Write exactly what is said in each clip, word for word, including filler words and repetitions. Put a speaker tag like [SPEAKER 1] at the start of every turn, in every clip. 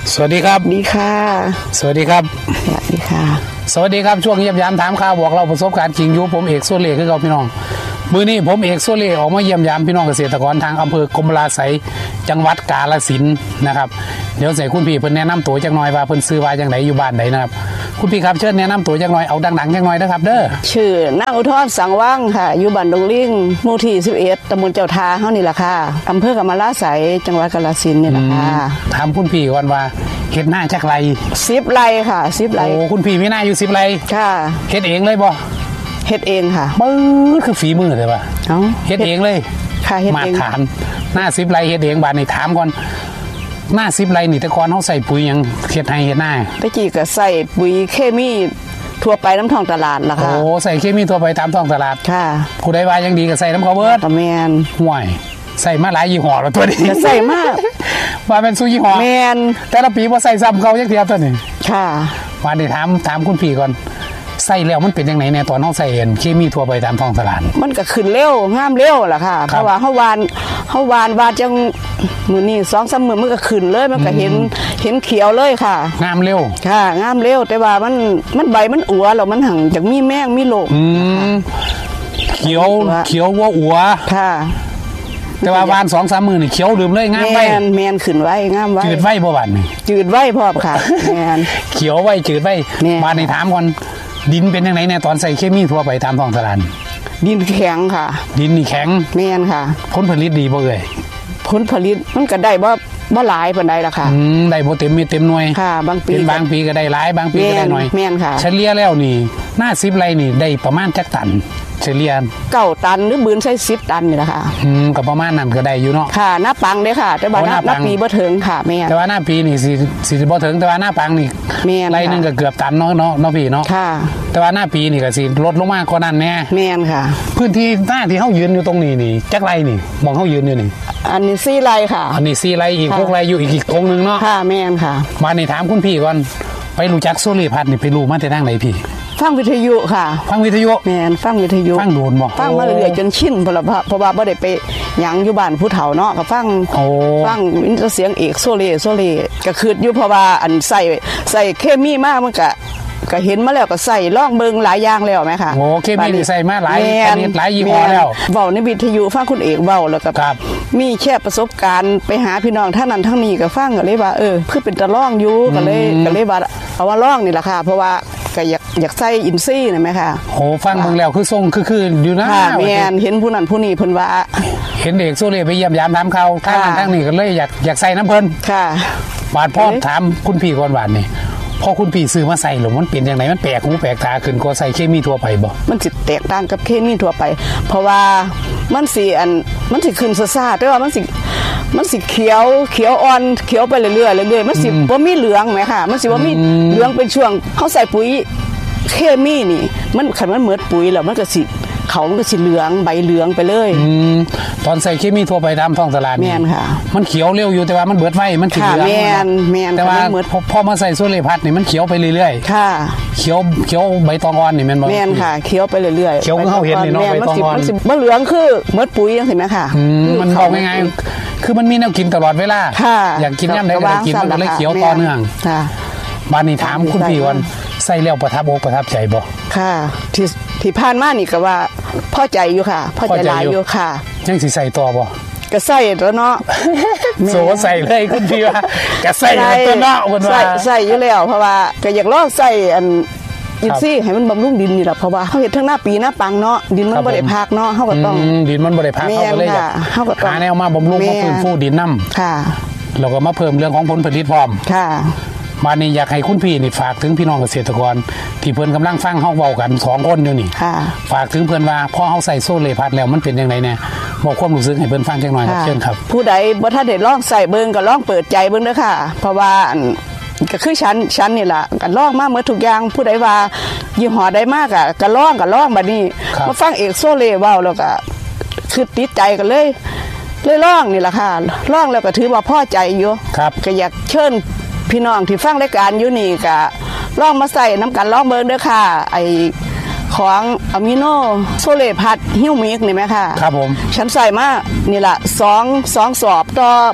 [SPEAKER 1] สวัสดีครับ
[SPEAKER 2] ดีค่ะ
[SPEAKER 1] สวัสดีครับ
[SPEAKER 2] สวัสดีค่ะ
[SPEAKER 1] สวัสดีครับช่วงเยี่ยมยามถามข่าวบอกเราประสบการณ์จริงอยู่ผมเอกโซเล่คือเราพี่น้องมื้อนี้ผมเอกโซเล่ออกมาเยี่ยมยามพี่น้องเกษตรกรทางอำเภอกรมราไสยจังหวัดกาฬสินธุ์นะครับเดี๋ยวใส่คุณพี่เพิ่นแนะนำตัวจักหน่อยว่าเพิ่นซื้อว่าจังไดอยู่บ้านใดนะครับคุณพี่ครับเชิญแนะนำตัวจักหน่อยเอาดังๆจักหน่อยนะครับเด้อ
[SPEAKER 2] ชื่อนางอุทรสังว่างค่ะอยู่บ้านดงลิงหมู่ที่สิบเอ็ดตำบลเจ้าทาเฮานี่ล่ะค่ะอำเภอกรมราไสยจังหวัดกาฬสินธุ์นี่ล่ะค่ะ
[SPEAKER 1] ถามคุณพี่ก่อนว่าเฮ็ดหน้าจักไร
[SPEAKER 2] สิบไร่ค่ะสิบไร่
[SPEAKER 1] โอ้คุณพี่มีหน้าอยู่สิบไร่
[SPEAKER 2] ค่ะ
[SPEAKER 1] เฮ็ดเองเลยบ่
[SPEAKER 2] เฮ็ดเองค่ะ
[SPEAKER 1] ปื้อคือฝีมือเลยป่ะ
[SPEAKER 2] เอ้า
[SPEAKER 1] เฮ็ดเองเลย
[SPEAKER 2] ค่ะเฮ็ดเอง
[SPEAKER 1] มาขานหน้าสิบไร่เฮ็ดเองบาดนี้ถามก่อนหน้าสิบไร่นี่แต่ก่อนเฮาใส่ปุ๋ยหยังเฮ็ดให้เฮ็ดหน้า
[SPEAKER 2] ตะกี้ก็ใส่ปุ๋ยเคมีทั่วไปน้ำท้องตลาดล่ะค่ะ
[SPEAKER 1] โอ้ใส่เคมีทั่วไปตามท้องตลาด
[SPEAKER 2] ค่ะ
[SPEAKER 1] ผู้ใดว่ายังดีก็ใส่น้ำเขาเบิด
[SPEAKER 2] ตะแม่น
[SPEAKER 1] ห่วยใส่มาหลายยี่ห้อแล้วตัวนี้
[SPEAKER 2] ใส่มาก
[SPEAKER 1] ว่าเป็นสู้ยี่ห้อ
[SPEAKER 2] แม่น
[SPEAKER 1] แต่ละปีบ่ใส่ซ้ำเขาจักเทียตัวนี้
[SPEAKER 2] ค่ะ
[SPEAKER 1] ว่าได้ถามถามคุณพี่ก่อนใส่แล้วมันเป็นยังไงแน่ตอนเฮาใส่เห็นเคมีทั่วไปตามท้องตลาด
[SPEAKER 2] มันก็ขึ้นเร็วงามเร็วล่ะค่ะเพราะว่าเฮาวานเฮาวานว่าจังมื้อนี้ สองสาม มื้อมันก็ขึ้นเลยมันก็เห็นเห็นเขียวเลยค่ะ
[SPEAKER 1] งามเร็ว
[SPEAKER 2] ค่ะงามเร็วแต่ว่ามันมันใบมันอัวแล้วมันหังจากมีแมงมีโรค
[SPEAKER 1] อืมเขียวเขียวว่าอัว
[SPEAKER 2] ค่ะ
[SPEAKER 1] แต่ว่าวาน สองสาม มื้อนี่เขียวลืมเลยงามไว้
[SPEAKER 2] แม่นแม่นขึ้นไว้งามไว้
[SPEAKER 1] จืดไว้บ่บาดนี่
[SPEAKER 2] จืดไว้พร้อมค่ะแม่น
[SPEAKER 1] เขียวไว้จืดไว้บาดนี่ถามก่อนดินเป็นจังได๋แน่ตอนใส่เคมีทั่วไปตามท้องตลาด
[SPEAKER 2] ดินแข็งค่ะ
[SPEAKER 1] ดินนี่แข็ง
[SPEAKER 2] แม่นค่ะ
[SPEAKER 1] ผลผลิตดีบ่เอ่ย
[SPEAKER 2] ผลผลิตมันก็ได้บ่บ่หลายปานใดล่ะค่ะ
[SPEAKER 1] อืมได้บ่เต็มเม็ดเต็มหน่วย
[SPEAKER 2] ค่ะบางปี
[SPEAKER 1] เป็นบางปีก็ได้หลายบางปีก็ได้น้อย
[SPEAKER 2] แม่นค่ะ
[SPEAKER 1] เฉลี่ยแล้วนี่หน้าสิบไร่นี่ได้ประมาณจักตันเฉลี่ย
[SPEAKER 2] เก้าตันหรือบืนใช้สิบตันนี่ล่ะค่ะ
[SPEAKER 1] อืมก็ประมาณนั้นก็ได้อยู่เนาะ
[SPEAKER 2] ค่ะหน้าปังเด้ค่ะแต่ว่าหน้าหน้าปีบ่ถึงค่ะแม่
[SPEAKER 1] แต่ว่าหน้าปีนี่สิสิบ่ถึงแต่ว่าหน้าปังนี่
[SPEAKER 2] แม่น
[SPEAKER 1] ไร่นึงก็เกือบตันเนาะเนาะเนาะพี่เนาะ
[SPEAKER 2] ค่ะ
[SPEAKER 1] แต่ว่าหน้าปีนี่ก็สิลดลงมากกว่านั้นแน่
[SPEAKER 2] แม่นค่ะ
[SPEAKER 1] พื้นที่หน้าที่เฮายืนอยู่ตรงนี้นี่จักไร่นี่มองเฮายืนอยู่นี่
[SPEAKER 2] อันนี้สี่ไร่ค่ะ
[SPEAKER 1] อันนี้สี่ไร่อีกหกไร่อยู่อีกอีกตรงนึงเนาะ
[SPEAKER 2] ค่ะแม่นค่ะ
[SPEAKER 1] มานี่ถามคุณพี่ก่อนไปรู้จักโซลีพัดนี่ไปรู้มาแต่ทางไหนพี่
[SPEAKER 2] ฟังวิทยุค่ะ
[SPEAKER 1] ฟังวิทยุ
[SPEAKER 2] แม่นฟังวิทยุ
[SPEAKER 1] ฟังโดนบ่
[SPEAKER 2] ฟังมาเรื่อยๆจนชินเพราะว่าเพราะว่าบ่ได้ไปหยังอยู่บ้านผู้เฒ่าเนาะก็ฟังฟังเสียงเอกโซเลโซเลก็คิดอยู่เพราะว่าอันใส่ใส่เคมีมากมันก็ก็เห็นมาแล้วก็ใส่ลองเบิ่งหลายอย่างแล้วแม่ค่ะ
[SPEAKER 1] โอ้เคมีนี่ใส่มาหลายชนิดหลายยี่ห้อแล้ว
[SPEAKER 2] เว้าในวิทยุฟังคุณเอกเว้าแล้วก็มีแค่ประสบการณ์ไปหาพี่น้องท่านนั้นทั้งนี้ก็ฟังก็เลยว่าเออคือเป็นตะลองอยู่ก็เลยก็เลยว่าเอาว่าลองนี่ล่ะค่ะเพราะว่าก็อยากอยากใส่อินซี่นะแม่ค่ะ
[SPEAKER 1] โหฟังเบิ่งแล้วคือทรงคือๆอยู่นะ
[SPEAKER 2] แม่นเห็นผู้นั้นผู้นี้เพิ่นว่า
[SPEAKER 1] เห็นเด็กโซเลไปเยี่ยมยามถามข่าวทางนั้นทางนี้ก็เลยอยากอยากใส่น้ำเพิ่น
[SPEAKER 2] ค่ะ
[SPEAKER 1] บาดพ่อถามคุณพี่ก่อนบาดนี่พอคุณพี่ซื้อมาใส่หรือมันเปลี่ยนอย่างไรมันแปลกหูแปลกตาขึ้นกว่าใส่เคมีทั่วไปบ่
[SPEAKER 2] มันสิแตกต่างกับเคมีทั่วไปเพราะว่ามันสิอันมันสิขึ้นซ่าๆแต่ว่ามันสิมันสิเขียวเขียวอ่อนเขียวไปเรื่อยๆเรื่อยๆมันสิบ่มีเหลืองแหมค่ะมันสิบ่มีเหลืองเป็นช่วงเฮาใส่ปุ๋ยเคมีนี่มันคันมันเหมือนปุ๋ยแล้วมันก็สิเขามันก็สิเหลืองใบเหลืองไปเลย
[SPEAKER 1] อืมตอนใส่เคมีทั่วไปตามท้องตลาด
[SPEAKER 2] แม่นค่ะ
[SPEAKER 1] มันเขียวเร็วอยู่แต่ว่ามันเบิดไว้มันสิเหลือง
[SPEAKER 2] แม่นแม่น
[SPEAKER 1] แต่ว่าพอมาใส่โซเลพัดนี่มันเขียวไปเรื่อย
[SPEAKER 2] ๆค่ะ
[SPEAKER 1] เขียวเขียวใบตองอ่อนนี่แม่นบ่
[SPEAKER 2] แม่นค่ะเขียวไปเรื่อย
[SPEAKER 1] ๆเขียวคือเฮาเห็นนี่เนาะใบตองอ่อน
[SPEAKER 2] มันสิบ่เหลืองคือเหมือนปุ๋ยจังซี่แม่ค่ะ
[SPEAKER 1] อืมมันบอกง่ายๆคือมันมีแนวกินตลอดเวลาอยากกินยามใดก็ได้กินมันก็เลยเขียวต่อเนื่อง
[SPEAKER 2] ค่ะ
[SPEAKER 1] บ้านนี้ถามคุณพี่ว่าใส่แล้วประทับอกประทับใจบ่
[SPEAKER 2] ค่ะที่ที่ผ่านมานี่ก็ว่าพอใจอยู่ค่ะพอใจหลายอยู่ค่ะ
[SPEAKER 1] ยังสิใส่ต่อบ่
[SPEAKER 2] ก็ใส่แล้วเนาะ
[SPEAKER 1] โซใส่เลยคุณพี่ว่าก็ใส่ตัวเนาะเพิ่นว่า
[SPEAKER 2] ใส่อยู่แล้วเพราะว่าก็อยากลองใส่อันอินซี่ให้มันบำรุงดินนี่แหละเพราะว่าเฮาเฮ็ดทั้งหน้าปีหน้าปังเนาะดินมันบ่ได้พักเนาะเฮาก็ต้อง
[SPEAKER 1] ดินมันบ่ได้พักเฮาก็เลย
[SPEAKER 2] เฮาก็ต้อง
[SPEAKER 1] หาแนวมาบำรุงมาฟื้นฟูดินนำ
[SPEAKER 2] ค่ะ
[SPEAKER 1] แล้วก็มาเพิ่มเรื่องของผลผลิตพร้อม
[SPEAKER 2] ค่ะ
[SPEAKER 1] มานี่อยากให้คุณพี่นี่ฝากถึงพี่น้องเกษตรกรที่เพิ่นกำลังฟังเฮาเว้ากันสองคนอยู่นี่ฝากถึงเพิ่นว่าพอเฮาใส่โซเลพัดแล้วมันเป็นจังไดแน่บอกความรู้สึกให้เพิ่นฟังจักหน่อยครับเชิญครับ
[SPEAKER 2] ผู้ใดบ่ทันได้ลองใส่เบิ่งก็ลองเปิดใจเบิ่งเด้อค่ะเพราะว่าก็คือฉันฉันนี่ล่ะก็ลองมาหมดทุกอย่างผู้ใดว่ายี่ห้อใดมากอ่ะก็ลองก็ลองบัดนี้มาฟังเอกโซเลเว้าแล้วก็คือติดใจกันเลยเลยลองนี่ล่ะค่ะลองแล้วก็ถือว่าพอใจอยู่ก็อยากเชิญพี่น้องที่ฟังรายการอยู่นี่ก็ลองมาใส่น้ำกันลองเบิ่งเด้อค่ะไอของอะมิโนโซเลพัดฮิวมิกนี่ไหมค่ะ
[SPEAKER 1] ครับผม
[SPEAKER 2] ฉันใส่มานี่ล่ะสอง สองสอบต่อ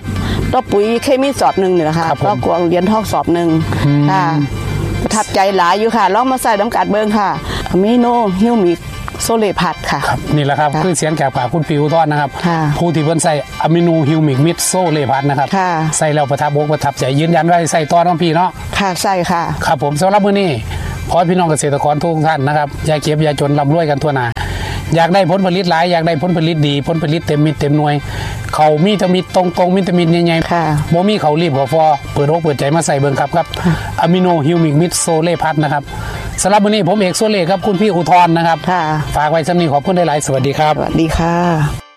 [SPEAKER 2] ต่อปุ๋ยเคมีสอบหนึ่งนี่แหละค่ะ
[SPEAKER 1] ครับผม
[SPEAKER 2] ก็กวางเหรียญทองสอบหนึ่งค่ะประทับใจหลายอยู่ค่ะลองมาใส่น้ำกัดเบิ้งค่ะมิโนฮิวมิกโซเลพัดค่ะ
[SPEAKER 1] ครับนี่แหละครับ
[SPEAKER 2] ค่ะ
[SPEAKER 1] คือเสียงจากปากคุณปิวทอดนะครับ
[SPEAKER 2] ค่ะ
[SPEAKER 1] ผู้ที่เพิ่นใส่อะมิโนฮิวมิกมิดโซเลพัทนะครับ
[SPEAKER 2] ค่ะ
[SPEAKER 1] ใส่แล้วประทับอกประทับใจยืนยันว่าใส่ต่อน้องพี่เนาะ
[SPEAKER 2] ค่ะใส่ค่ะ
[SPEAKER 1] ครับผมสำหรับมื้อนี้ขอให้พี่น้องเกษตรกรทุกท่านนะครับอย่าเก็บอย่าจนร่ำรวยกันทั่วหน้าอยากได้ผลผลิตหลายอยากได้ผลผลิตดีผลผลิตเต็มมิตรเต็มหน่วย เขามีแตมิตตรงๆมีแตมิตใหญ่ๆ
[SPEAKER 2] ค่ะ
[SPEAKER 1] บ่มีเขารีบเขาฟอเปิดอกเปิดใจมาใส่เบิ่งครับครับอะมิโนฮิวมิกมิดโซเลพัทนะครับสำหรับมื้อนี้ผมเอกโซเลครับคุณพี่อุทรนะครับ
[SPEAKER 2] ค่ะ
[SPEAKER 1] ฝากไว้สำนี้ขอบคุณหลายๆสวัสดีครับ
[SPEAKER 2] สวัสดีค่ะ